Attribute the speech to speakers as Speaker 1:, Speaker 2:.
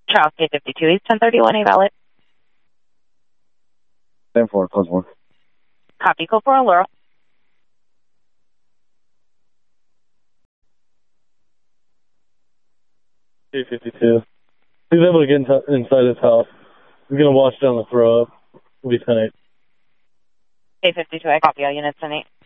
Speaker 1: Charles K52, East 1031, a valid.
Speaker 2: 10-4, close 1.
Speaker 1: Copy, code 4 on Laurel.
Speaker 3: K52. He's able to get inside his house. He's going to wash down the throw up. We'll be 10-8.
Speaker 1: K52, I copy all units 10-8.